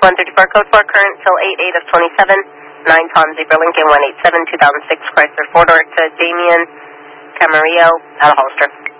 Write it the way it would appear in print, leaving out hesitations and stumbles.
134 code 4, current till 8/8 of 27, 9 Tom Zebra Lincoln 187, 2006 Chrysler 4-door to Damian Camarillo out of Hollister.